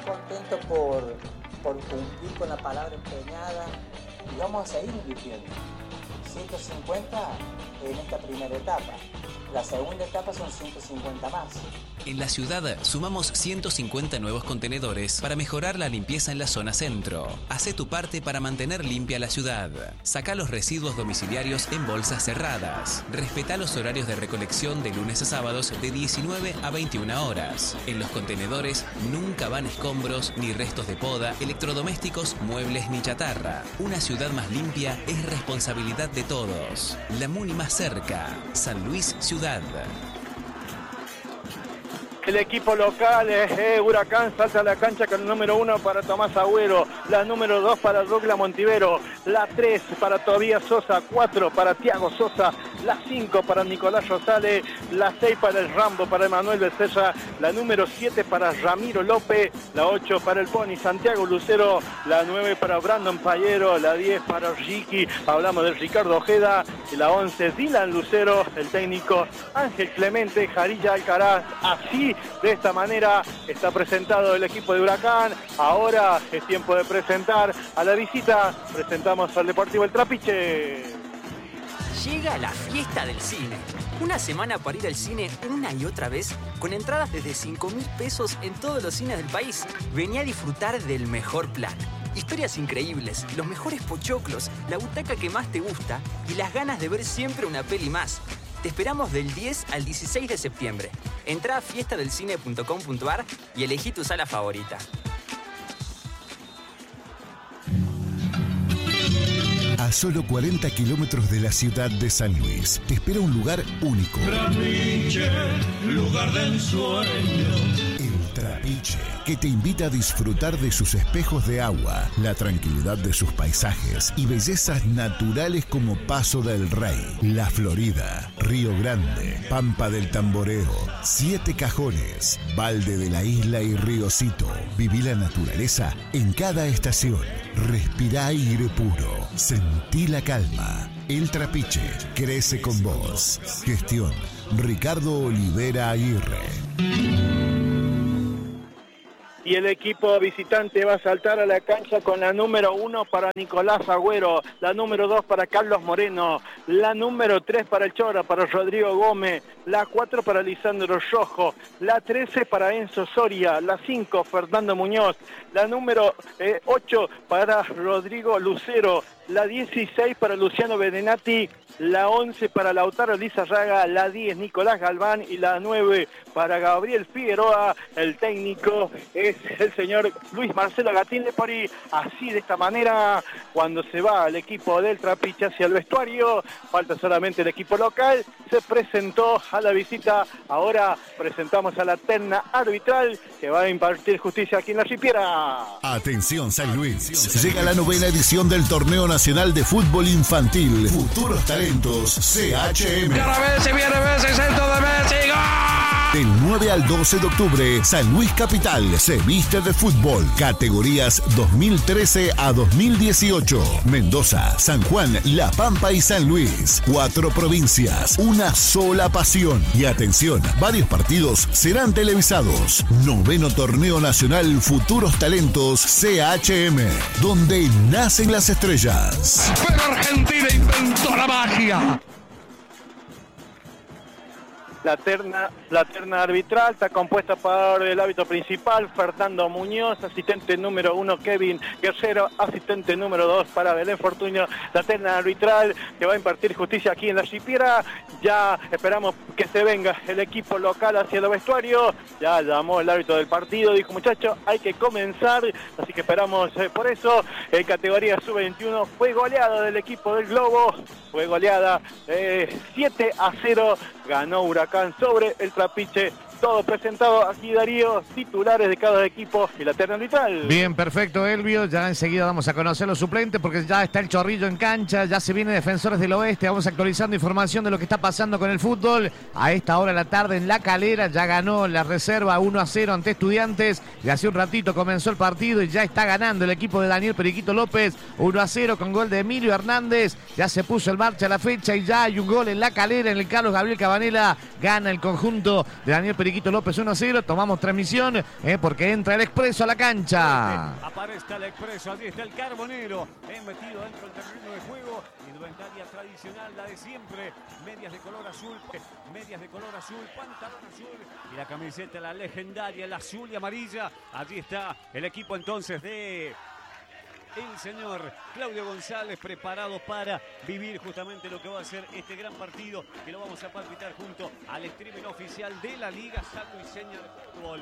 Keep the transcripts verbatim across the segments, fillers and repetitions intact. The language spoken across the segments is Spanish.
contentos por, por cumplir con la palabra empeñada y vamos a seguir invirtiendo. ciento cincuenta en esta primera etapa. La segunda etapa son ciento cincuenta más. En la ciudad sumamos ciento cincuenta nuevos contenedores para mejorar la limpieza en la zona centro. Hacé tu parte para mantener limpia la ciudad. Sacá los residuos domiciliarios en bolsas cerradas. Respetá los horarios de recolección de lunes a sábados de diecinueve a veintiuna horas. En los contenedores nunca van escombros ni restos de poda, electrodomésticos, muebles ni chatarra. Una ciudad más limpia es responsabilidad de todos. La Muni más cerca. San Luis, Ciudad. El equipo local es eh, Huracán, salta a la cancha con el número uno para Tomás Agüero, la número dos para Douglas Montivero, la tres para Tobías Sosa, cuatro para Tiago Sosa, la cinco para Nicolás Rosales, la seis para el Rambo, para Emanuel Becerra, la número siete para Ramiro López, la ocho para el Pony Santiago Lucero, la nueve para Brandon Payero, la diez para Ricky, hablamos de Ricardo Ojeda, y la once Dylan Lucero, el técnico Ángel Clemente, Jarilla Alcaraz. Así, de esta manera, está presentado el equipo de Huracán. Ahora es tiempo de presentar a la visita. Presentamos al Deportivo El Trapiche. Llega la fiesta del cine. Una semana para ir al cine una y otra vez, con entradas desde cinco mil pesos en todos los cines del país. Vení a disfrutar del mejor plan. Historias increíbles, los mejores pochoclos, la butaca que más te gusta y las ganas de ver siempre una peli más. Te esperamos del diez al dieciséis de septiembre. Entrá a fiesta del cine punto com punto a r y elegí tu sala favorita. A solo cuarenta kilómetros de la ciudad de San Luis, te espera un lugar único. Trapiche, lugar de ensueño. El Trapiche, que te invita a disfrutar de sus espejos de agua, la tranquilidad de sus paisajes y bellezas naturales como Paso del Rey, La Florida, Río Grande, Pampa del Tamboreo, Siete Cajones, Valde de la Isla y Riocito. Viví la naturaleza en cada estación. Respirá aire puro. Sentí la calma. El Trapiche crece con vos. Gestión Ricardo Olivera Aguirre. Y el equipo visitante va a saltar a la cancha con la número uno para Nicolás Agüero, la número dos para Carlos Moreno, la número tres para el Chora, para Rodrigo Gómez, la cuatro para Lisandro Rojo, la trece para Enzo Soria, la cinco Fernando Muñoz, la número eh, ocho para Rodrigo Lucero, la dieciséis para Luciano Bedenati, la once para Lautaro Lizarraga, la diez Nicolás Galván y la nueve para Gabriel Figueroa. El técnico es el señor Luis Marcelo Gatín Lepori. Así, de esta manera, cuando se va el equipo del Trapiche hacia el vestuario, falta solamente el equipo local, se presentó a la visita. Ahora presentamos a la terna arbitral que va a impartir justicia aquí en La Ripiera. Atención San Luis, llega la novena edición del Torneo Nacional de Fútbol Infantil Futuros Talentos C H M. Messi, viene Messi, centro de Messi, ¡gol! Del nueve al doce de octubre, San Luis Capital se viste de fútbol. Categorías dos mil trece a dos mil dieciocho. Mendoza, San Juan, La Pampa y San Luis. Cuatro provincias, una sola pasión. Y atención, varios partidos serán televisados. Noveno Torneo Nacional Futuros Talentos C H M, donde nacen las estrellas. Pero Argentina inventó la magia. La terna, la terna arbitral está compuesta por el árbitro principal, Fernando Muñoz, asistente número uno, Kevin Guerrero, asistente número dos para Belén Fortuño. La terna arbitral que va a impartir justicia aquí en La Ripiera. Ya esperamos que se venga el equipo local hacia el vestuario. Ya llamó el árbitro del partido, dijo: muchachos, hay que comenzar, así que esperamos eh, por eso. En categoría sub veintiuno fue goleada del equipo del Globo, fue goleada eh, siete a cero, ganó Huracán sobre el Trapiche. Todo presentado aquí, Darío, titulares de cada equipo y la terna arbitral. Bien, perfecto, Elvio. Ya enseguida vamos a conocer los suplentes porque ya está el Chorrillo en cancha, ya se viene Defensores del Oeste. Vamos actualizando información de lo que está pasando con el fútbol. A esta hora de la tarde en La Calera ya ganó la reserva uno a cero ante Estudiantes. Y hace un ratito comenzó el partido y ya está ganando el equipo de Daniel Periquito López uno a cero con gol de Emilio Hernández. Ya se puso en marcha la fecha y ya hay un gol en La Calera, en el Carlos Gabriel Cabanela. Gana el conjunto de Daniel Periquito Periquito López uno a cero. Tomamos transmisión eh, porque entra el Expreso a la cancha. Aparece el Expreso, allí está el Carbonero, eh, metido dentro del terreno de juego. Indumentaria tradicional, la de siempre. Medias de color azul, medias de color azul, pantalón azul. Y la camiseta, la legendaria, el azul y amarilla. Allí está el equipo entonces de... el señor Claudio González, preparado para vivir justamente lo que va a ser este gran partido, que lo vamos a palpitar junto al streaming oficial de la Liga Sanluiseña de Fútbol.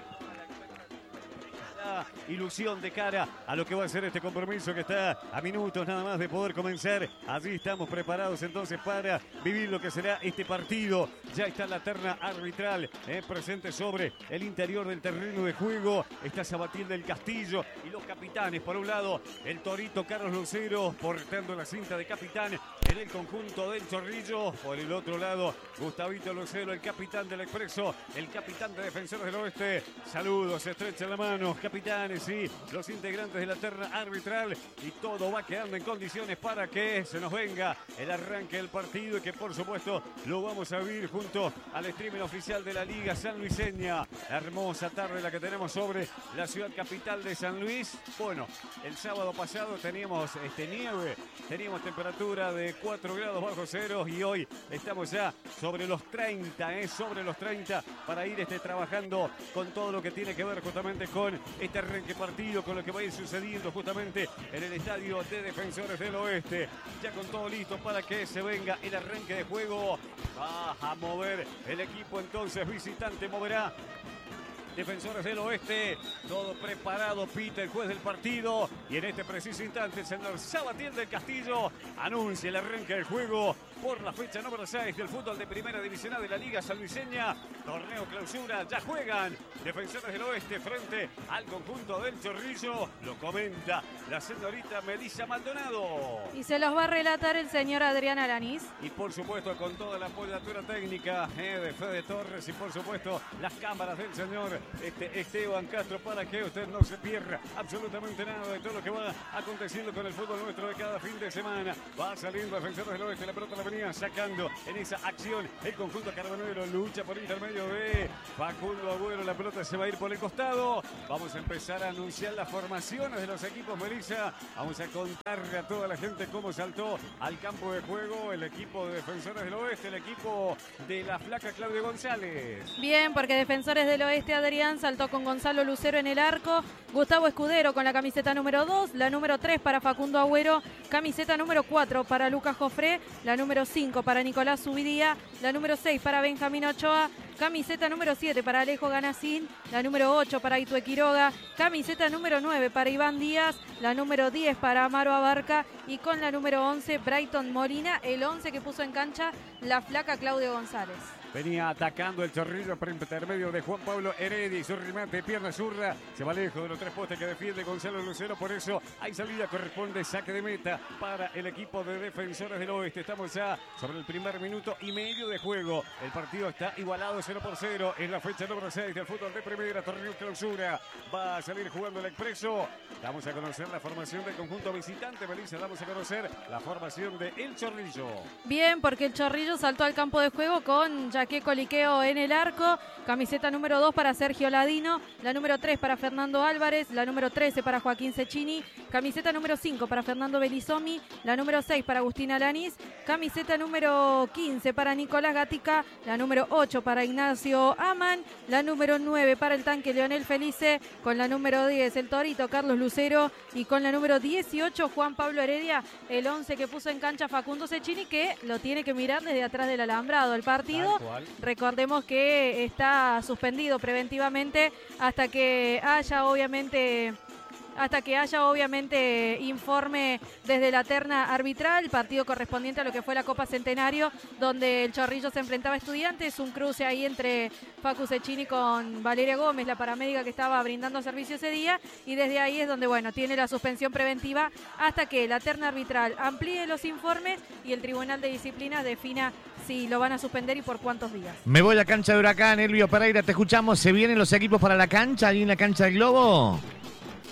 La ilusión de cara a lo que va a ser este compromiso, que está a minutos nada más de poder comenzar. Allí estamos preparados entonces para vivir lo que será este partido. Ya está la terna arbitral eh, presente sobre el interior del terreno de juego. Está Sabatil del Castillo y los capitanes. Por un lado, el Torito Carlos Lucero portando la cinta de capitán en el conjunto del Chorrillo. Por el otro lado, Gustavito Lucero, el capitán del Expreso, el capitán de Defensores del Oeste. Saludos, se estrechan la mano, capitanes y los integrantes de la terna arbitral, y todo va quedando en condiciones para que se nos venga el arranque del partido, y que por supuesto lo vamos a vivir junto al streaming oficial de la Liga Sanluiseña. Hermosa tarde la que tenemos sobre la ciudad capital de San Luis. Bueno, el sábado pasado teníamos este, nieve, teníamos temperatura de cuatro grados bajo cero, y hoy estamos ya sobre los treinta, eh, sobre los treinta, para ir este, trabajando con todo lo que tiene que ver justamente con este arranque partido, con lo que va a ir sucediendo justamente en el estadio de Defensores del Oeste. Ya con todo listo para que se venga el arranque de juego. Va a mover el equipo entonces visitante, moverá Defensores del Oeste, todo preparado, pita el juez del partido, y en este preciso instante el señor Sabatil del Castillo anuncia el arranque del juego por la fecha número seis del fútbol de Primera División de la Liga Sanluiseña. Torneo clausura, ya juegan Defensores del Oeste frente al conjunto del Chorrillo. Lo comenta la señorita Melissa Maldonado. Y se los va a relatar el señor Adrián Alanís. Y por supuesto con toda la apoyatura técnica eh, de Fede Torres, y por supuesto las cámaras del señor este, Esteban Castro, para que usted no se pierda absolutamente nada de todo lo que va aconteciendo con el fútbol nuestro de cada fin de semana. Va saliendo Defensores del Oeste, la pelota la venía sacando en esa acción el conjunto Carbonero, lucha por intermedio de Facundo Agüero, la pelota se va a ir por el costado. Vamos a empezar a anunciar las formaciones de los equipos, Melissa. Vamos a contarle a toda la gente cómo saltó al campo de juego el equipo de Defensores del Oeste, el equipo de la flaca Claudia González. Bien, porque Defensores del Oeste, Adrián, saltó con Gonzalo Lucero en el arco, Gustavo Escudero con la camiseta número dos, la número tres para Facundo Agüero, camiseta número cuatro para Lucas Jofré, la número cinco para Nicolás Subidía, la número seis para Benjamín Ochoa, camiseta número siete para Alejo Ganasín, la número ocho para Itue Quiroga, camiseta número nueve para Iván Díaz, la número diez para Amaro Abarca, y con la número once Brighton Molina, el once que puso en cancha la flaca Claudio González. Venía atacando el Chorrillo por intermedio de Juan Pablo Heredia, y su remate, pierna zurda, se va lejos de los tres postes que defiende Gonzalo Lucero. Por eso hay salida, corresponde saque de meta para el equipo de Defensores del Oeste. Estamos ya sobre el primer minuto y medio de juego. El partido está igualado cero por cero en la fecha número seis del fútbol de Primera, torneo clausura. Va a salir jugando el Expreso. Vamos a conocer la formación del conjunto visitante, Melissa. Vamos a conocer la formación de El Chorrillo. Bien, porque el Chorrillo saltó al campo de juego con Jaque Coliqueo en el arco, camiseta número dos para Sergio Ladino, la número tres para Fernando Álvarez, la número trece para Joaquín Cecchini, camiseta número cinco para Fernando Belizomi, la número seis para Agustín Alanís, camiseta número quince para Nicolás Gatica, la número ocho para Ignacio Aman, la número nueve para el tanque Leonel Felice, con la número diez el Torito Carlos Lucero, y con la número dieciocho Juan Pablo Heredia, el once que puso en cancha Facundo Cecchini, que lo tiene que mirar desde atrás del alambrado. El partido, recordemos que está suspendido preventivamente hasta que haya obviamente hasta que haya obviamente informe desde la terna arbitral, partido correspondiente a lo que fue la Copa Centenario, donde el Chorrillo se enfrentaba a Estudiantes, un cruce ahí entre Facu Cecchini con Valeria Gómez, la paramédica que estaba brindando servicio ese día, y desde ahí es donde, bueno, tiene la suspensión preventiva hasta que la terna arbitral amplíe los informes y el Tribunal de Disciplinas defina si lo van a suspender y por cuántos días. Me voy a cancha de Huracán, Elvio Pereira, te escuchamos. ¿Se vienen los equipos para la cancha, ahí en la cancha del Globo?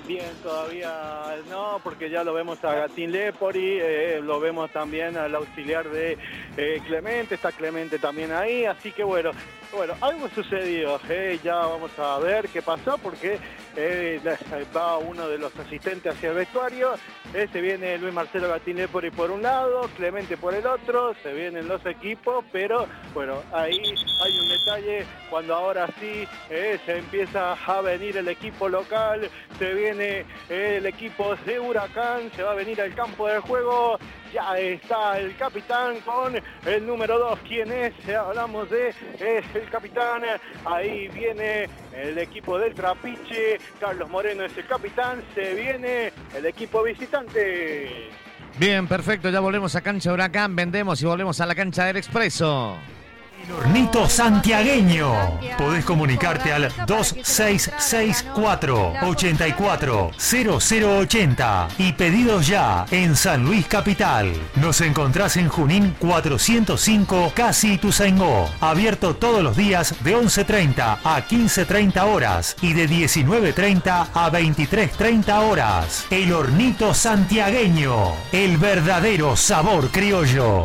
Bien, todavía no, porque ya lo vemos a Gatín Lepori, eh, lo vemos también al auxiliar de eh, Clemente, está Clemente también ahí, así que bueno, bueno, algo sucedió, eh, ya vamos a ver qué pasó, porque eh, va uno de los asistentes hacia el vestuario, eh, se viene Luis Marcelo Gatín Lepori por un lado, Clemente por el otro, se vienen los equipos, pero bueno, ahí hay un detalle, cuando ahora sí eh, se empieza a venir el equipo local, se viene eh, el equipo de Huracán, se va a venir al campo de juego, ya está el capitán con el número dos, ¿quién es? Hablamos de eh, el capitán, ahí viene el equipo del Trapiche, Carlos Moreno es el capitán, se viene el equipo visitante. Bien, perfecto, ya volvemos a cancha Huracán, vendemos y volvemos a la cancha del Expreso. El Hornito Santiagueño. Podés comunicarte al dos seis seis cuatro, ocho cuatro, cero cero ocho cero y pedidos ya en San Luis Capital. Nos encontrás en Junín cuatrocientos cinco, casi Ituzaingó. Abierto todos los días de once treinta a quince treinta horas y de diecinueve treinta a veintitrés treinta horas. El Hornito Santiagueño. El verdadero sabor criollo.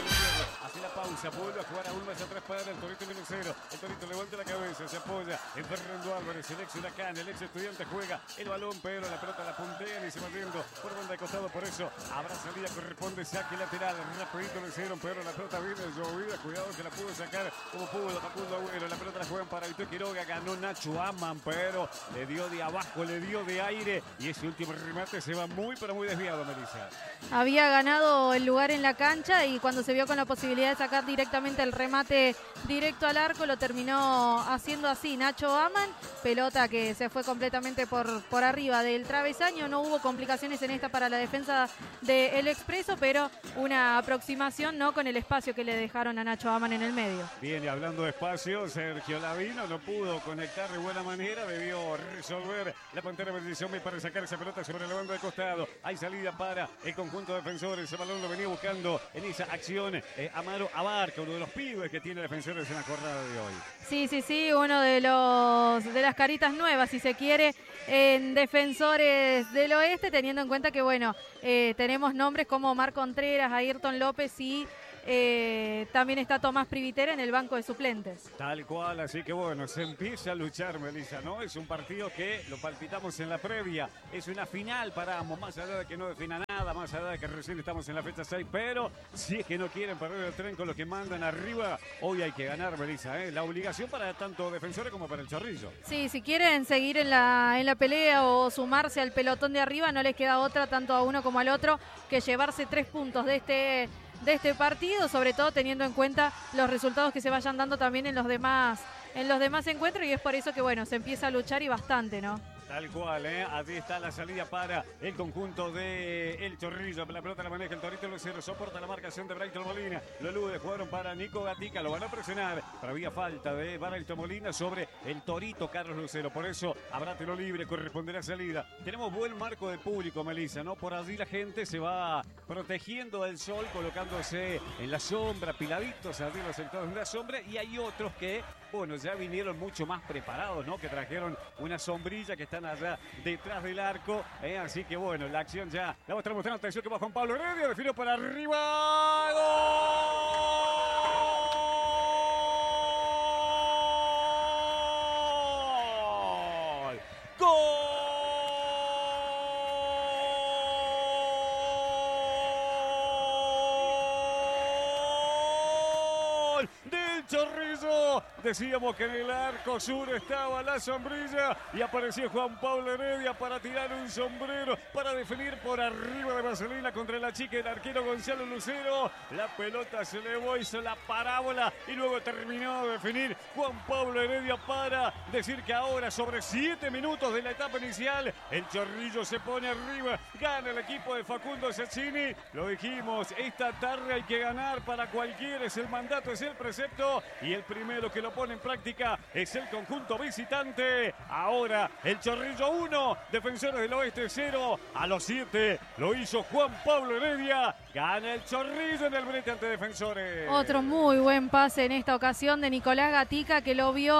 Se vuelve a jugar a un más atrás para el Torito menos cero. El Torito levanta la cabeza, se apoya en Fernando Álvarez, el ex Huracán, el ex Estudiante juega el balón, pero la pelota la puntean y se va viendo por banda de costado, por eso habrá salida, corresponde saque lateral, rapidito lo hicieron, pero la pelota viene llovida, cuidado que la pudo sacar como pudo Facundo Agüero, la pelota la juegan para Víctor Quiroga, ganó Nacho Aman, pero le dio de abajo, le dio de aire y ese último remate se va muy, pero muy desviado, Melissa. Había ganado el lugar en la cancha y cuando se vio con la posibilidad de sacar directamente el remate directo al arco, lo terminó haciendo así Nacho Aman, pelota que se fue completamente por, por arriba del travesaño, no hubo complicaciones en esta para la defensa del Expreso, pero una aproximación no con el espacio que le dejaron a Nacho Aman en el medio. Bien, y hablando de espacio, Sergio Lavino no pudo conectar de buena manera, debió resolver la Pantera Bendición para sacar esa pelota sobre la banda de costado, hay salida para el conjunto de defensores, el balón lo venía buscando en esa acción eh, Amaro Abarca, uno de los pibes que tiene defensores en la jornada de hoy. Sí, sí, sí, uno de los de las caritas nuevas, si se quiere, en Defensores del Oeste, teniendo en cuenta que, bueno, eh, tenemos nombres como Marc Contreras, Ayrton López y eh, también está Tomás Privitera en el banco de suplentes. Tal cual, así que bueno, se empieza a luchar, Melissa, ¿no? Es un partido que lo palpitamos en la previa, es una final para ambos, más allá de que no defina nada, más allá de que recién estamos en la fecha seis, pero si es que no quieren perder el tren con los que mandan arriba, hoy hay que ganar, Melissa, ¿eh? La obligación para tanto Defensores como para el Chorrillo. Sí, si quieren seguir en la, en la pelea o sumarse al pelotón de arriba, no les queda otra, tanto a uno como al otro, que llevarse tres puntos de este... de este partido, sobre todo teniendo en cuenta los resultados que se vayan dando también en los demás, en los demás encuentros, y es por eso que, bueno, se empieza a luchar y bastante, ¿no? Tal cual, ¿eh? Allí está la salida para el conjunto de El Chorrillo. La pelota la maneja el Torito Lucero, soporta la marcación de Braito Molina. Lo elude, jugaron para Nico Gatica, lo van a presionar, pero había falta de Braito Molina sobre el Torito Carlos Lucero. Por eso habrá tiro libre, corresponderá salida. Tenemos buen marco de público, Melissa, ¿no? Por allí la gente se va protegiendo del sol, colocándose en la sombra, piladitos allí los sectores de la sombra, y hay otros que, bueno, ya vinieron mucho más preparados, ¿no? Que trajeron una sombrilla que están allá detrás del arco, ¿eh? Así que bueno, la acción ya la vamos a estar mostrando. Atención que va Juan Pablo Heredia, definió para arriba. ¡Gol! ¡Gol! Del Chorrillo. Decíamos que en el arco sur estaba la sombrilla y apareció Juan Pablo Heredia para tirar un sombrero, para definir por arriba de Vaselina contra la chica del arquero Gonzalo Lucero. La pelota se elevó, hizo la parábola y luego terminó de definir Juan Pablo Heredia para decir que ahora, sobre siete minutos de la etapa inicial, el Chorrillo se pone arriba, gana el equipo de Facundo Cecchini. Lo dijimos, esta tarde hay que ganar para cualquiera, es el mandato, es el precepto, y el primero que lo pone en práctica es el conjunto visitante. Ahora el Chorrillo uno, Defensores del Oeste cero, a los siete lo hizo Juan Pablo Heredia, gana el Chorrillo en el brete ante Defensores. Otro muy buen pase en esta ocasión de Nicolás Gatica, que lo vio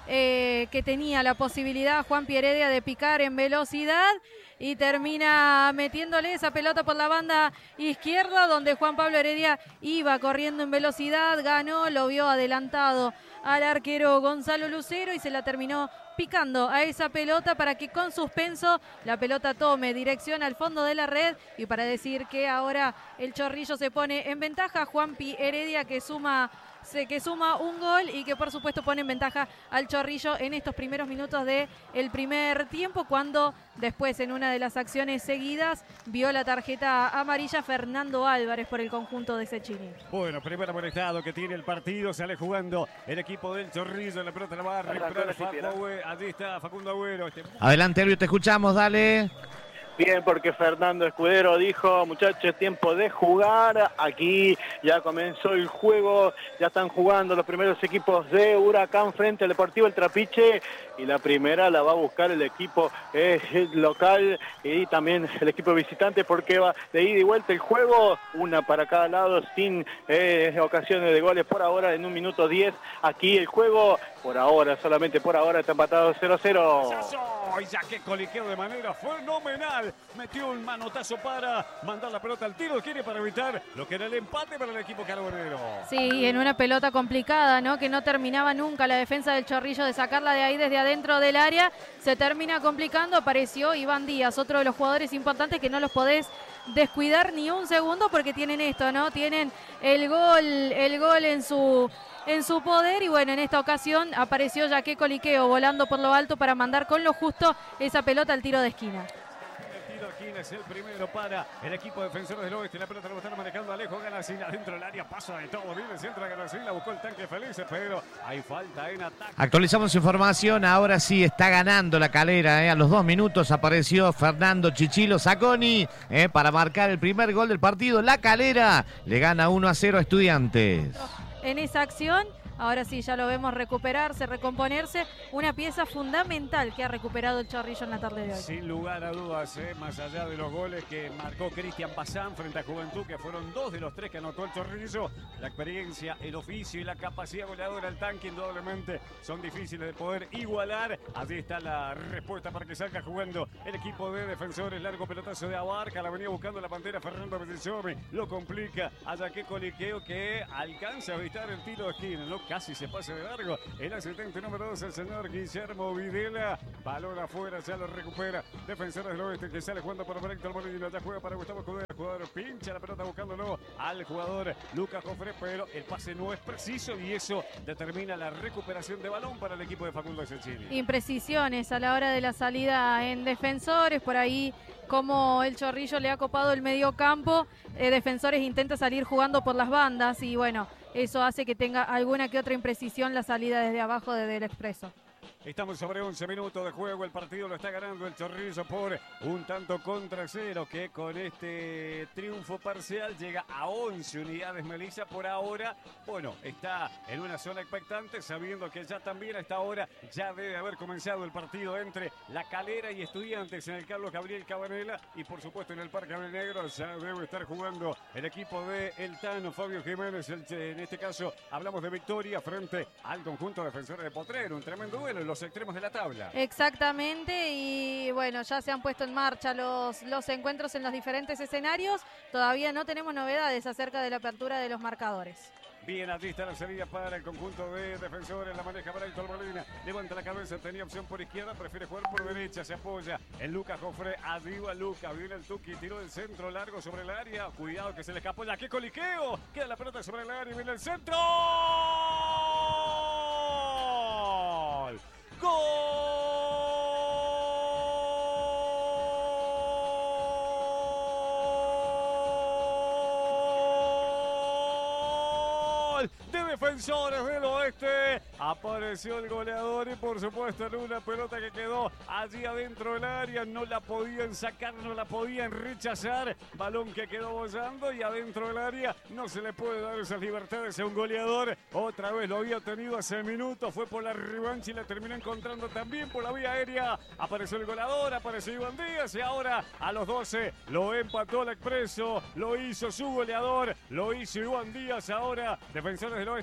eh, que tenía la posibilidad Juanpi Heredia de picar en velocidad y termina metiéndole esa pelota por la banda izquierda donde Juan Pablo Heredia iba corriendo en velocidad, ganó, lo vio adelantado al arquero Gonzalo Lucero y se la terminó picando a esa pelota para que con suspenso la pelota tome dirección al fondo de la red y para decir que ahora el Chorrillo se pone en ventaja. Juanpi Heredia que suma, que suma un gol y que por supuesto pone en ventaja al Chorrillo en estos primeros minutos del primer tiempo, cuando después en una de las acciones seguidas vio la tarjeta amarilla Fernando Álvarez por el conjunto de Cecchini. Bueno, primer amonestado que tiene el partido, sale jugando el equipo del Chorrillo, la pelota la va a recuperar Facu, allí está Facundo Agüero. Este... Adelante, Elvio, te escuchamos, dale. Bien, porque Fernando Escudero dijo, muchachos, tiempo de jugar. Aquí ya comenzó el juego, ya están jugando los primeros equipos de Huracán frente al Deportivo El Trapiche. Y la primera la va a buscar el equipo eh, local y también el equipo visitante, porque va de ida y vuelta el juego, una para cada lado, sin eh, ocasiones de goles por ahora. En un minuto diez aquí el juego, por ahora, solamente por ahora, está empatado cero a cero. Y ya que coliqueo de manera fenomenal, metió un manotazo para mandar la pelota al tiro, quiere para evitar lo que era el empate para el equipo carbonero. Sí, en una pelota complicada, ¿no? Que no terminaba nunca la defensa del Chorrillo de sacarla de ahí desde adentro del área, se termina complicando. Apareció Iván Díaz, otro de los jugadores importantes que no los podés descuidar ni un segundo porque tienen esto, ¿no? Tienen el gol, el gol en su... en su poder y bueno, en esta ocasión apareció Jaque Coliqueo volando por lo alto para mandar con lo justo esa pelota al tiro de esquina. El tiro de esquina es el primero para el equipo de Defensores del Oeste, la pelota lo están manejando Alejo Ganacín adentro del área, pasa de todo, viene el centro de Ganacín, la buscó el tanque feliz, pero hay falta en ataque. Actualizamos información, ahora sí está ganando la Calera, eh. A los dos minutos apareció Fernando Chichilo Zacconi eh, para marcar el primer gol del partido. La Calera le gana uno a cero a Estudiantes. En esa acción, ahora sí ya lo vemos recuperarse, recomponerse, una pieza fundamental que ha recuperado el Chorrillo en la tarde de hoy. Sin lugar a dudas, eh, más allá de los goles que marcó Cristian Bazán frente a Juventud, que fueron dos de los tres que anotó el Chorrillo, la experiencia, el oficio y la capacidad goleadora del tanque indudablemente son difíciles de poder igualar. Allí está la respuesta para que salga jugando el equipo de Defensores, largo pelotazo de Abarca, la venía buscando la Pantera Fernando Bellizome, lo complica a Jaque Coliqueo que alcanza a evitar el tiro de esquina, ¿no? Casi se pase de largo. El asistente número dos, el señor Guillermo Videla. Balón afuera, ya lo recupera. Defensores del Oeste que sale jugando por Héctor Molina. Ya juega para Gustavo Escudero. El jugador pincha la pelota buscándolo al jugador Lucas Jofre, pero el pase no es preciso y eso determina la recuperación de balón para el equipo de Facundo Cecchini. Imprecisiones a la hora de la salida en Defensores. Por ahí como el Chorrillo le ha copado el medio campo. Eh, Defensores intenta salir jugando por las bandas y bueno, eso hace que tenga alguna que otra imprecisión la salida desde abajo desde el Expreso. Estamos sobre once minutos de juego, el partido lo está ganando el Chorrillo por un tanto contra cero, que con este triunfo parcial llega a once unidades, Melissa, por ahora. Bueno, está en una zona expectante, sabiendo que ya también a esta hora ya debe haber comenzado el partido entre La Calera y Estudiantes en el Carlos Gabriel Cabanela y por supuesto en el Parque Abel Negro ya debe estar jugando el equipo de El Tano, Fabio Jiménez. En este caso hablamos de victoria frente al conjunto Defensores de Potrero, un tremendo duelo los extremos de la tabla. Exactamente, y bueno, ya se han puesto en marcha los, los encuentros en los diferentes escenarios. Todavía no tenemos novedades acerca de la apertura de los marcadores. Bien, allí está la salida para el conjunto de Defensores, la maneja para Héctor Molina, levanta la cabeza, tenía opción por izquierda, prefiere jugar por derecha, se apoya en Lucas Jofre, arriba Lucas, viene el Tuki, tiró del centro largo sobre el área, cuidado que se le escapó ya, ¡qué coliqueo! Queda la pelota sobre el área y viene el centro. ¡Gol! De Defensores del Oeste. Apareció el goleador y por supuesto en una pelota que quedó allí adentro del área. No la podían sacar, no la podían rechazar. Balón que quedó bollando y adentro del área no se le puede dar esas libertades a un goleador. Otra vez lo había tenido hace minutos. Fue por la revancha y la terminó encontrando también por la vía aérea. Apareció el goleador, apareció Iván Díaz y ahora a los doce lo empató el Expreso. Lo hizo su goleador, lo hizo Iván Díaz. Ahora Defensores del Oeste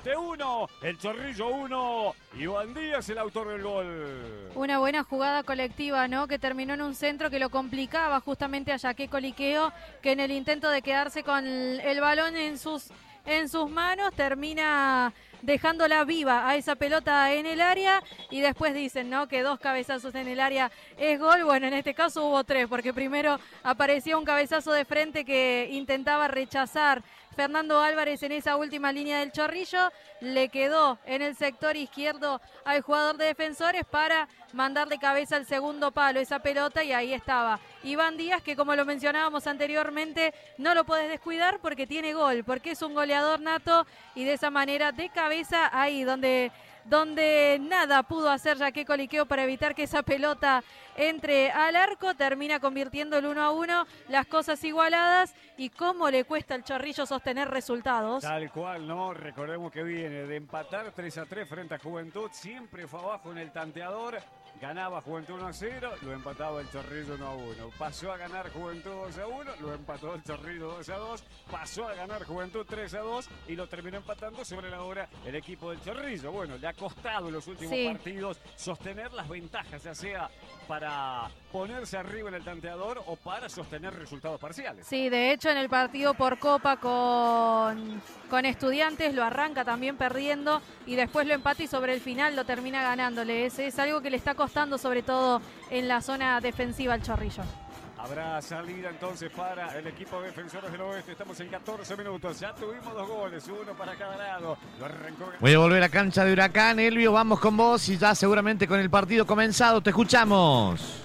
Oeste uno, el Chorrillo uno. Iván Díaz, el autor del gol. Una buena jugada colectiva, ¿no? Que terminó en un centro que lo complicaba justamente a Jaque Coliqueo, que en el intento de quedarse con el balón en sus, en sus manos termina dejándola viva a esa pelota en el área, y después dicen, ¿no?, que dos cabezazos en el área es gol. Bueno, en este caso hubo tres, porque primero apareció un cabezazo de frente que intentaba rechazar Fernando Álvarez en esa última línea del Chorrillo, le quedó en el sector izquierdo al jugador de Defensores para mandarle cabeza al segundo palo esa pelota, y ahí estaba Iván Díaz, que como lo mencionábamos anteriormente, no lo puedes descuidar porque tiene gol, porque es un goleador nato, y de esa manera de cabeza ahí donde... donde nada pudo hacer Jaque Coliqueo para evitar que esa pelota entre al arco, termina convirtiendo el uno a uno, las cosas igualadas, y cómo le cuesta al Chorrillo sostener resultados. Tal cual, ¿no? Recordemos que viene de empatar tres a tres frente a Juventud, siempre fue abajo en el tanteador, ganaba Juventud uno a cero, lo empataba el Chorrillo uno a uno, pasó a ganar Juventud dos a uno, lo empató el Chorrillo dos a dos, pasó a ganar Juventud tres a dos y lo terminó empatando sobre la hora el equipo del Chorrillo. Bueno, le ha costado en los últimos sí. partidos sostener las ventajas, ya sea para ponerse arriba en el tanteador o para sostener resultados parciales. Sí, de hecho en el partido por Copa con, con Estudiantes lo arranca también perdiendo y después lo empata, y sobre el final lo termina ganándole. Es, es algo que le está costando sobre todo en la zona defensiva al Chorrillo. Habrá salida entonces para el equipo de Defensores del Oeste. Estamos en catorce minutos. Ya tuvimos dos goles, uno para cada lado. Lo arrancó. Voy a volver a cancha de Huracán. Elvio, vamos con vos y ya seguramente con el partido comenzado. Te escuchamos.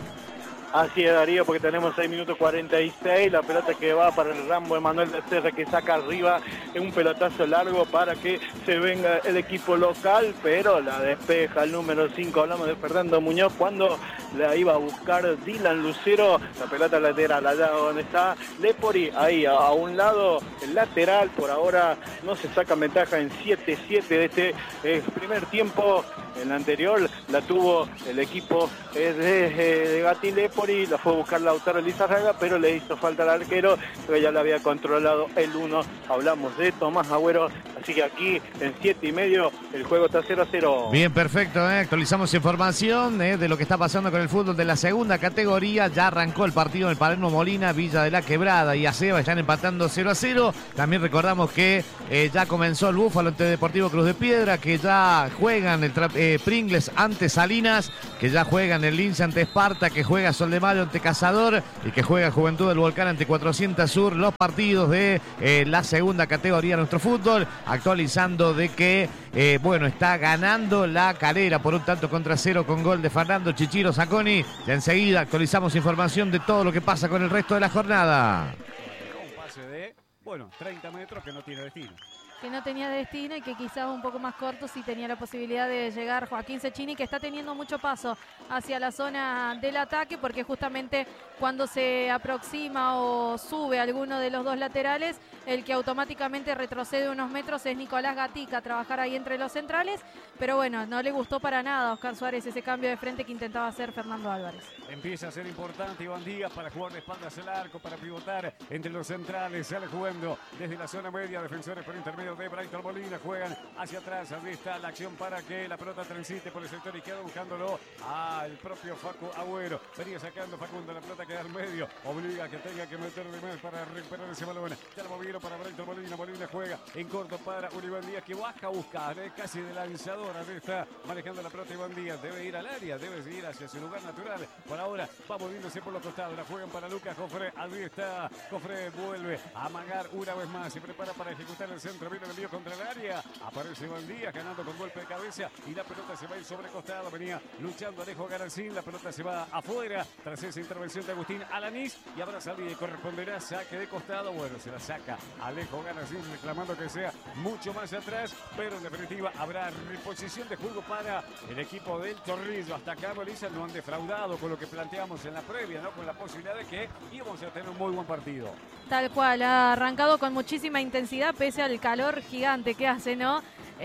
Así es, Darío, porque tenemos seis minutos cuarenta y seis, la pelota que va para el Rambo Emanuel de Serra, que saca arriba en un pelotazo largo para que se venga el equipo local, pero la despeja el número cinco, hablamos de Fernando Muñoz, cuando la iba a buscar Dylan Lucero, la pelota lateral, allá donde está Lepori, ahí a, a un lado, el lateral, por ahora no se saca ventaja en siete siete de este eh, primer tiempo. En la anterior la tuvo el equipo eh, de, eh, de Gatti Lepori, la fue a buscar Lautaro Lizarraga, pero le hizo falta al arquero, que ya le había controlado el uno. Hablamos de Tomás Agüero, así que aquí en siete y medio el juego está cero a cero. Bien, perfecto, ¿eh? Actualizamos información ¿eh? de lo que está pasando con el fútbol de la segunda categoría. Ya arrancó el partido en el Palermo Molina, Villa de la Quebrada y Aceba están empatando cero a cero. También recordamos que eh, ya comenzó el Búfalo ante Deportivo Cruz de Piedra, que ya juegan el tra- eh, Pringles ante Salinas, que ya juegan el Lince ante Esparta, que juega Sol de Mayo ante Cazador y que juega Juventud del Volcán ante cuatrocientos Sur. Los partidos de eh, la segunda categoría de nuestro fútbol, actualizando de que eh, bueno, está ganando la Calera por un tanto contra cero con gol de Fernando Chichiro Zacconi. Ya enseguida actualizamos información de todo lo que pasa con el resto de la jornada. Un pase de, bueno, treinta metros que no tiene destino. Que no tenía destino y que quizás un poco más corto sí tenía la posibilidad de llegar Joaquín Cecchini, que está teniendo mucho paso hacia la zona del ataque, porque justamente cuando se aproxima o sube alguno de los dos laterales, el que automáticamente retrocede unos metros es Nicolás Gatica, a trabajar ahí entre los centrales, pero bueno, no le gustó para nada a Oscar Suárez ese cambio de frente que intentaba hacer Fernando Álvarez. Empieza a ser importante Iván Díaz para jugar de espaldas al arco, para pivotar entre los centrales, sale jugando desde la zona media, Defensores por intermedio de Brighton Molina, juegan hacia atrás, ahí está la acción para que la pelota transite por el sector y queda buscándolo al propio Facu Agüero, venía sacando Facundo, la pelota queda al medio, obliga a que tenga que meter de más para recuperar ese balón, ya lo movieron para Brighton Molina, Molina juega en corto para un Iván Díaz que baja a buscar, eh, casi de lanzadora, ahí está manejando la pelota Iván Díaz, debe ir al área, debe ir hacia su lugar natural, por ahora va moviéndose por los costados, la juegan para Lucas Jofre, ahí está, Jofre vuelve a amagar una vez más, se prepara para ejecutar el centro, viene el envío contra el área, aparece Iván Díaz ganando con golpe de cabeza y la pelota se va a ir sobre costado, venía luchando Alejo Garacín, la pelota se va afuera tras esa intervención de Agustín Alanís y habrá salida y corresponderá saque de costado, bueno, se la saca Alejo Garacín reclamando que sea mucho más atrás, pero en definitiva habrá reposición de juego para el equipo del Chorrillo. Hasta acá, Melissa, no han defraudado con lo que planteamos en la previa, ¿no? Con la posibilidad de que íbamos a tener un muy buen partido. Tal cual, ha arrancado con muchísima intensidad pese al calor gigante que hace, ¿no?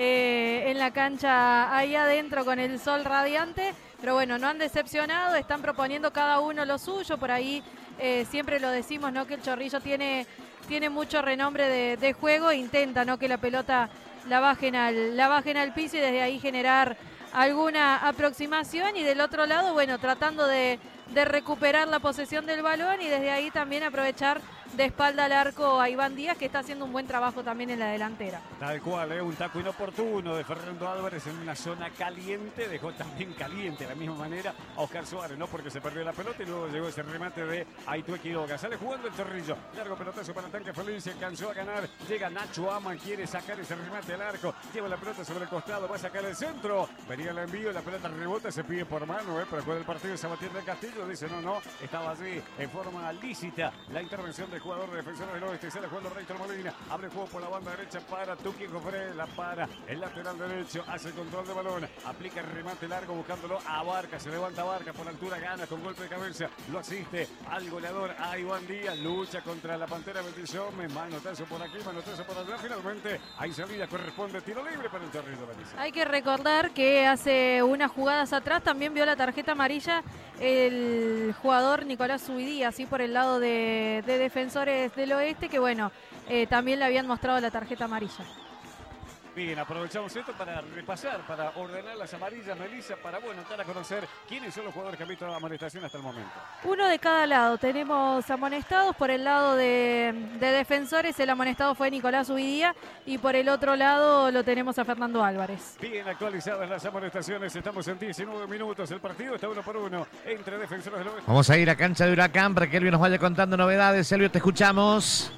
Eh, en la cancha ahí adentro con el sol radiante, pero bueno, no han decepcionado, están proponiendo cada uno lo suyo, por ahí eh, siempre lo decimos, ¿no? Que el Chorrillo tiene, tiene mucho renombre de, de juego, intenta, ¿no? Que la pelota la bajen al, la bajen al piso y desde ahí generar alguna aproximación. Y del otro lado, bueno, tratando de, de recuperar la posesión del balón y desde ahí también aprovechar de espalda al arco a Iván Díaz, que está haciendo un buen trabajo también en la delantera. Tal cual, ¿eh? Un taco inoportuno de Fernando Álvarez en una zona caliente, dejó también caliente de la misma manera a Oscar Suárez, ¿no? Porque se perdió la pelota y luego llegó ese remate de Aitué Quiroga. Sale jugando el Chorrillo, largo pelotazo para Tanque Feliz, se alcanzó a ganar, llega Nacho Aman, quiere sacar ese remate al arco, lleva la pelota sobre el costado, va a sacar el centro, venía el envío, la pelota rebota, se pide por mano, ¿eh? Pero después del partido de Sabatier del Castillo dice no, no, estaba allí en forma lícita la intervención del jugador de Defensores del Oeste. Sale jugando Reitor Molina, abre el juego por la banda derecha para Tuki Cofré, la para el lateral derecho, hace el control de balón, aplica el remate largo buscándolo a Barca, se levanta Barca por la altura, gana con golpe de cabeza, lo asiste al goleador a Iván Díaz, lucha contra la Pantera Bendición, manotazo por aquí, manotazo por allá, finalmente hay salida, corresponde tiro libre para el Chorrillo. Hay que recordar que hace unas jugadas atrás también vio la tarjeta amarilla el jugador Nicolás Zuidía, así por el lado de, de Defensores del Oeste, que bueno, eh, también le habían mostrado la tarjeta amarilla. Bien, aprovechamos esto para repasar, para ordenar las amarillas, Melissa, para bueno, dar a conocer quiénes son los jugadores que han visto la amonestación hasta el momento. Uno de cada lado. Tenemos amonestados. Por el lado de, de Defensores, el amonestado fue Nicolás Zuidía y por el otro lado lo tenemos a Fernando Álvarez. Bien actualizadas las amonestaciones, estamos en diecinueve minutos, el partido está uno por uno entre Defensores del Oeste. Vamos a ir a cancha de Huracán para que Elvio nos vaya contando novedades. Elvio, te escuchamos.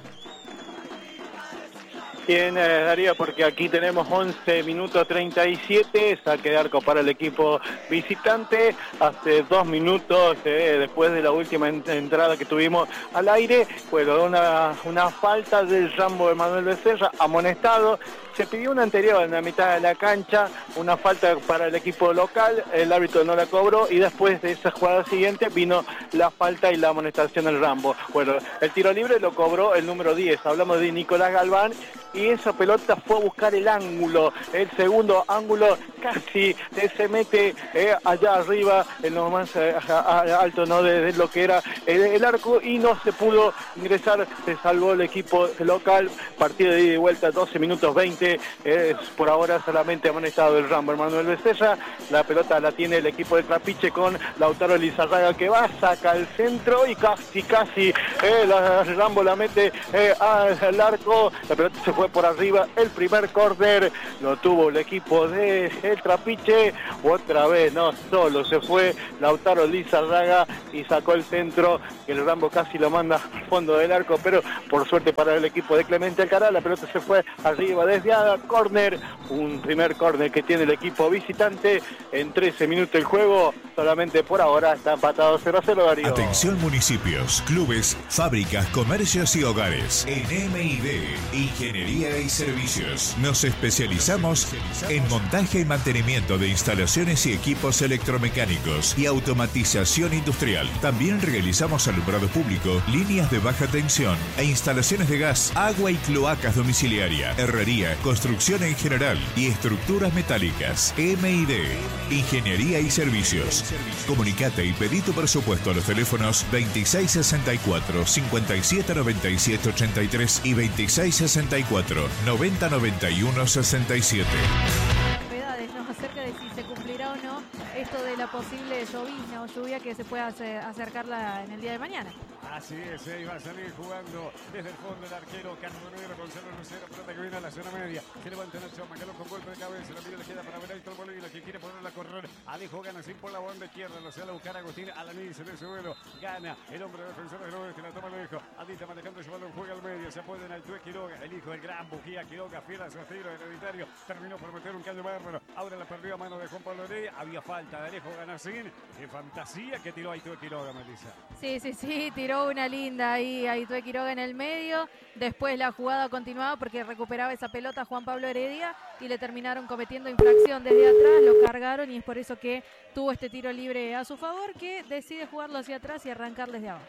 Bien, eh, Darío, porque aquí tenemos once minutos treinta y siete, saque de arco para el equipo visitante. Hace dos minutos, eh, después de la última en entrada que tuvimos al aire, bueno, una, una falta del Rambo de Manuel Becerra, amonestado. Se pidió una anterior en la mitad de la cancha, una falta para el equipo local, el árbitro no la cobró y después de esa jugada siguiente vino la falta y la amonestación del Rambo. Bueno, el tiro libre lo cobró el número diez, hablamos de Nicolás Galván, y esa pelota fue a buscar el ángulo, el segundo ángulo casi eh, se mete eh, allá arriba, en lo más eh, alto, ¿no? de, de lo que era el, el arco, y no se pudo ingresar, se salvó el equipo local. Partido de ida y vuelta, doce minutos veinte, es por ahora solamente amonestado el Rambo Manuel Becerra. La pelota la tiene el equipo de Trapiche con Lautaro Lizarraga, que va, saca el centro y casi casi eh, la, el Rambo la mete eh, al arco, la pelota se fue por arriba. El primer córner lo tuvo el equipo de el Trapiche, otra vez no solo se fue Lautaro Lizarraga y sacó el centro, que el Rambo casi lo manda al fondo del arco, pero por suerte para el equipo de Clemente Alcaraz, la pelota se fue arriba desviada. Córner, un primer córner que tiene el equipo visitante en trece minutos el juego, solamente por ahora está empatado cero a cero, Darío. Atención municipios, clubes, fábricas, comercios y hogares. En M I D, Ingeniería y Servicios, nos especializamos en montaje y mantenimiento de instalaciones y equipos electromecánicos y automatización industrial. También realizamos alumbrado público, líneas de baja tensión e instalaciones de gas, agua y cloacas domiciliaria, herrería, construcción en general y estructuras metálicas. M I D, Ingeniería y Servicios. Comunicate y pedí tu presupuesto a los teléfonos veintiséis sesenta y cuatro, cincuenta y siete noventa y siete ochenta y tres y veintiséis sesenta y cuatro, noventa noventa y uno sesenta y siete. Novedades, ¿no? Acerca de si se cumplirá o no esto de la posible llovizna o lluvia que se pueda hacer, acercarla en el día de mañana. Así es, eh, va a salir jugando desde el fondo el arquero Carbonero, Gonzalo Lucero, pelota que viene a la zona media, que levanta Nacho Macalón con golpe de cabeza, la mira le queda para Benito Molina, que quiere ponerla a correr, Alejo gana sin por la banda izquierda, lo sale a buscar a Agustín Alanis en ese vuelo, gana el hombre defensor del oeste, la toma lejos, Adita manejando su balón, juega al medio, se apoya en Aitué Quiroga, el hijo del gran Buquía Quiroga, fiel a su estilo hereditario, terminó por meter un callo bárbaro, ahora la perdió a mano de Juan Pablo Heredia, había falta de Alejo Ganasín, qué fantasía que tiró Aitué Quiroga, Melissa. Sí, sí, sí, tiró una linda ahí Aitué Quiroga en el medio, después la jugada continuaba porque recuperaba esa pelota Juan Pablo Heredia y le terminaron cometiendo infracción desde atrás, lo cargaron y es por eso que tuvo este tiro libre a su favor, que decide jugarlo hacia atrás y arrancar desde abajo.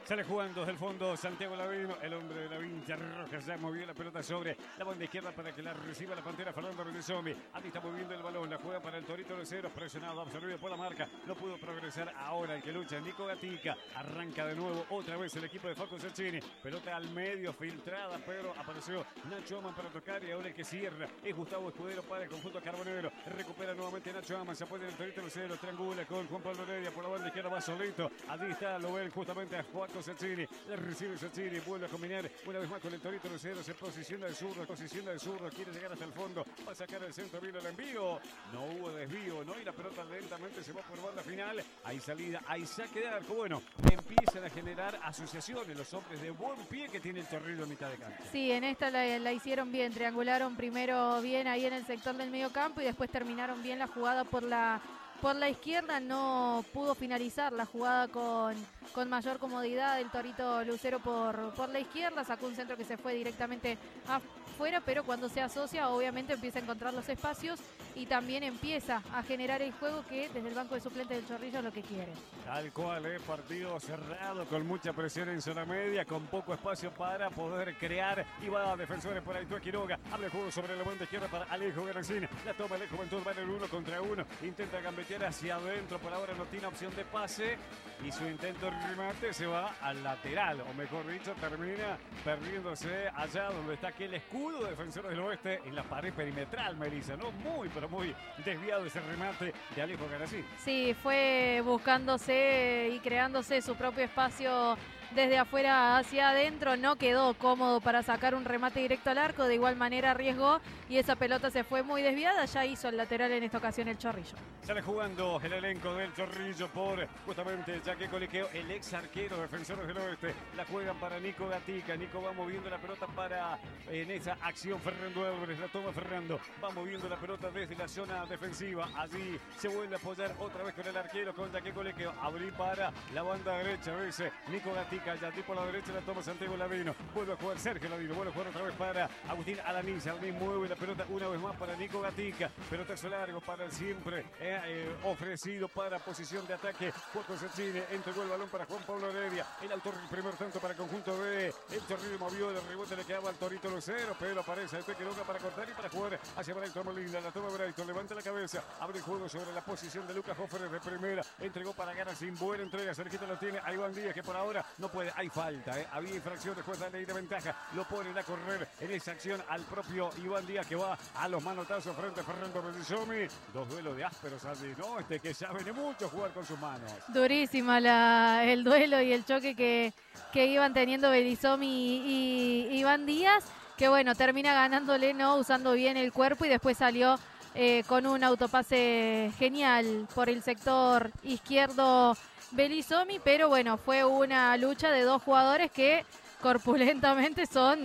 Sale jugando desde el fondo Santiago Lavino, el hombre de la vincha roja, ya movió la pelota sobre la banda izquierda para que la reciba la Pantera Fernando Bellizomi. Ahí está moviendo el balón, la juega para el Torito de Cero, presionado, absorbido por la marca, no pudo progresar ahora el que lucha, Nico Gatica. Arranca de nuevo otra vez el equipo de Facu Cecchini, pelota al medio, filtrada, pero apareció Nacho Aman para tocar y ahora el que cierra es Gustavo Escudero para el conjunto carbonero. Recupera nuevamente Nacho Aman, se apoya en el Torito de Cero, triangula con Juan Pablo Heredia por la banda izquierda, va solito, allí está, lo ven justamente a Juan Cecchini, le recibe Cecchini, vuelve a combinar una vez más con el Torito de Cero, se posiciona el zurdo, posiciona el zurdo, quiere llegar hasta el fondo, va a sacar el centro, vino el envío, no hubo desvío, no, y la pelota lentamente se va por banda final, hay salida, hay saque de arco, bueno, empiezan a generar asociaciones los hombres de buen pie que tiene el Torrillo en mitad de cancha. Sí, en esta la, la hicieron bien, triangularon primero bien ahí en el sector del medio campo y después terminaron bien la jugada por la Por la izquierda. No pudo finalizar la jugada con, con mayor comodidad el Torito Lucero por, por la izquierda. Sacó un centro que se fue directamente afuera, pero cuando se asocia obviamente empieza a encontrar los espacios y también empieza a generar el juego que desde el banco de suplentes del Chorrillo es lo que quiere. Tal cual, ¿eh? Partido cerrado con mucha presión en zona media, con poco espacio para poder crear. Y va a defensores por ahí, Tua Quiroga. Abre el juego sobre la banda izquierda para Alejo Garancín. La toma Alejo, entonces va en el uno contra uno. Intenta gambetear hacia adentro, por ahora no tiene opción de pase y su intento de remate se va al lateral, o mejor dicho, termina perdiéndose allá donde está aquel escudo defensor del oeste en la pared perimetral, Melissa, ¿no? Muy, pero muy desviado ese remate de Alejo Garacín. Sí, fue buscándose y creándose su propio espacio desde afuera hacia adentro, no quedó cómodo para sacar un remate directo al arco, de igual manera arriesgó y esa pelota se fue muy desviada, ya hizo el lateral en esta ocasión el Chorrillo. Sale jugando el elenco del Chorrillo por justamente Jaque Coliqueo, el ex arquero defensores del oeste, la juegan para Nico Gatica, Nico va moviendo la pelota para en esa acción Fernando Álvarez, la toma Fernando, va moviendo la pelota desde la zona defensiva, allí se vuelve a apoyar otra vez con el arquero, con Jaque Coliqueo, abrí para la banda derecha, vece Nico Gatica, ya tipo a la derecha la toma Santiago Lavino, vuelve a jugar Sergio Lavino, vuelve a jugar otra vez para Agustín Alaniz, Alaniz mueve la pelota una vez más para Nico Gatica, pelotazo largo para el siempre eh, eh, ofrecido para posición de ataque, Juan Cecchini, entregó el balón para Juan Pablo Heredia, el autor del primer tanto para el conjunto de el Chorrillo, movió el rebote, le quedaba al Torito Lucero, pero aparece el Peque Loca para cortar y para jugar hacia Brighton Molina, la toma Brighton, levanta la cabeza, abre el juego sobre la posición de Lucas Hofer de primera, entregó para Gana sin buena entrega, cerquita lo tiene a Iván Díaz que por ahora no puede, hay falta, ¿eh? Había infracción, después la ley de ventaja, lo ponen a correr en esa acción al propio Iván Díaz que va a los manotazos frente a Fernando Bellizomi, dos duelos de ásperos allí, ¿no? Este que sabe de mucho jugar con sus manos. Durísima la, el duelo y el choque que, que iban teniendo Bellizomi y, y Iván Díaz, que bueno, termina ganándole, ¿no? Usando bien el cuerpo y después salió eh, con un autopase genial por el sector izquierdo Bellizomi, pero bueno, fue una lucha de dos jugadores que corpulentamente son